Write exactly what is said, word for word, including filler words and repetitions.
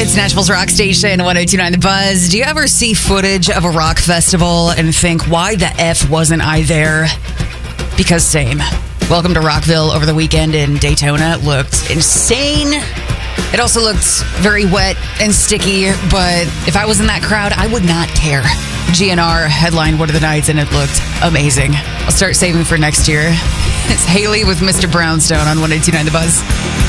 It's Nashville's rock station, one oh two point nine The Buzz. Do you ever see footage of a rock festival and think, why the F wasn't I there? Because same. Welcome to Rockville over the weekend in Daytona. It looked insane. It also looked very wet and sticky, but if I was in that crowd, I would not care. G N R headlined one of the nights, and it looked amazing. I'll start saving for next year. It's Haley with Mister Brownstone on one oh two point nine The Buzz.